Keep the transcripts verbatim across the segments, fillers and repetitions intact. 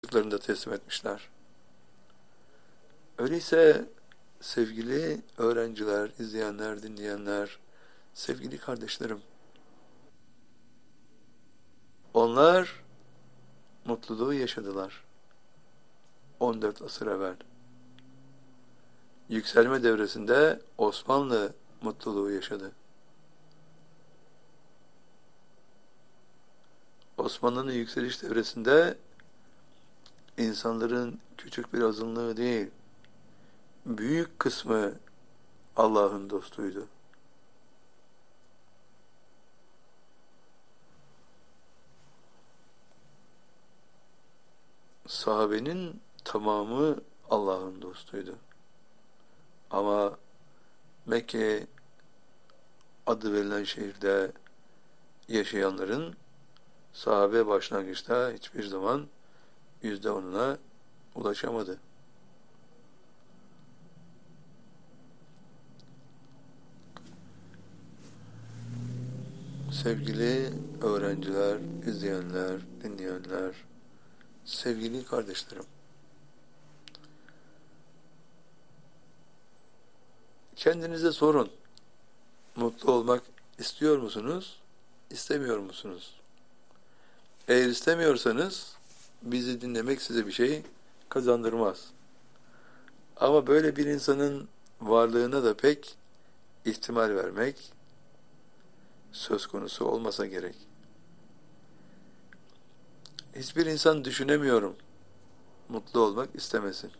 çocuklarını da teslim etmişler. Öyleyse sevgili öğrenciler, izleyenler, dinleyenler, sevgili kardeşlerim, onlar mutluluğu yaşadılar on dört asır evvel. Yükselme devresinde Osmanlı mutluluğu yaşadı. Osmanlı'nın yükseliş devresinde insanların küçük bir azınlığı değil, büyük kısmı Allah'ın dostuydu. Sahabenin tamamı Allah'ın dostuydu. Ama Mekke adı verilen şehirde yaşayanların sahabe başlangıçta hiçbir zaman yüzde onuna ulaşamadı. Sevgili öğrenciler, izleyenler, dinleyenler, sevgili kardeşlerim, kendinize sorun. Mutlu olmak istiyor musunuz, istemiyor musunuz? Eğer istemiyorsanız bizi dinlemek size bir şey kazandırmaz. Ama böyle bir insanın varlığına da pek ihtimal vermek söz konusu olmasa gerek. Hiçbir insan düşünemiyorum mutlu olmak istemesin.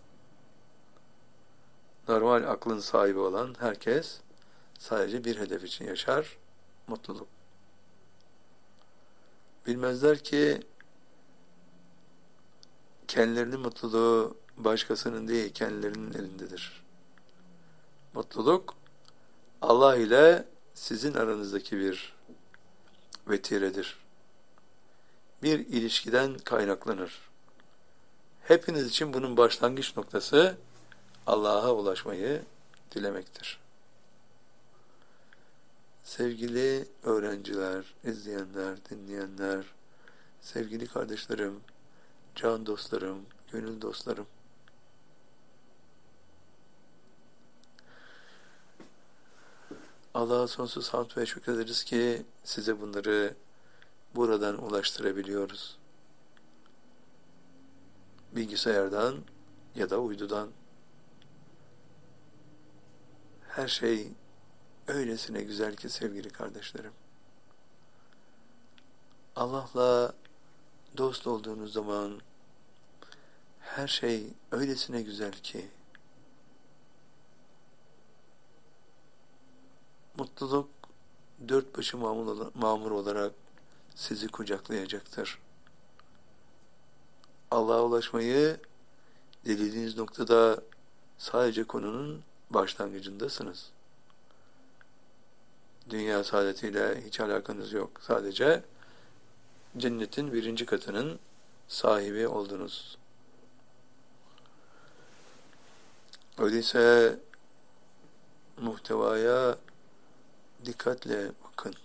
Normal aklın sahibi olan herkes sadece bir hedef için yaşar, mutluluk. Bilmezler ki kendilerinin mutluluğu başkasının değil, kendilerinin elindedir. Mutluluk Allah ile sizin aranızdaki bir vetiredir. Bir ilişkiden kaynaklanır. Hepiniz için bunun başlangıç noktası Allah'a ulaşmayı dilemektir. Sevgili öğrenciler, izleyenler, dinleyenler, sevgili kardeşlerim, can dostlarım, gönül dostlarım, Allah'a sonsuz hamd ve şükrederiz ki size bunları buradan ulaştırabiliyoruz. Bilgisayardan ya da uydudan. Her şey öylesine güzel ki sevgili kardeşlerim. Allah'la dost olduğunuz zaman her şey öylesine güzel ki mutluluk dört başı mamur olarak sizi kucaklayacaktır. Allah'a ulaşmayı dilediğiniz noktada sadece konunun başlangıcındasınız. Dünya saadetiyle hiç alakanız yok. Sadece cennetin birinci katının sahibi oldunuz. Öyleyse muhtevaya dikkatle bakın.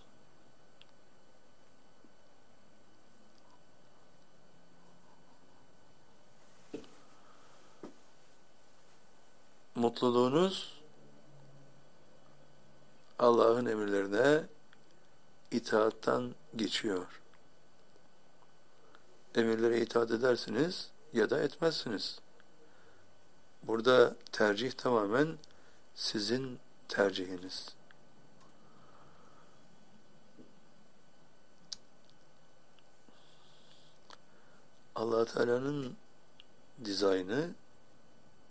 Mutluluğunuz Allah'ın emirlerine itaattan geçiyor. Emirlere itaat edersiniz ya da etmezsiniz. Burada tercih tamamen sizin tercihiniz. Allah Teala'nın dizaynı